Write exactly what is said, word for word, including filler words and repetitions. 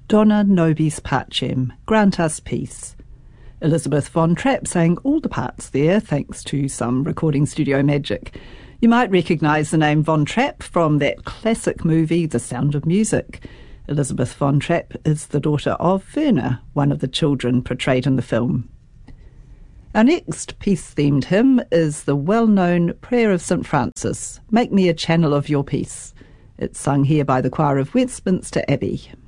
Dona nobis pacem, grant us peace. Elizabeth Von Trapp sang all the parts there thanks to some recording studio magic. You might recognise the name Von Trapp from that classic movie, The Sound of Music. Elizabeth Von Trapp is the daughter of Werner, one of the children portrayed in the film. Our next peace-themed hymn is the well-known Prayer of Saint Francis, Make Me a Channel of Your Peace. It's sung here by the choir of Westminster Abbey.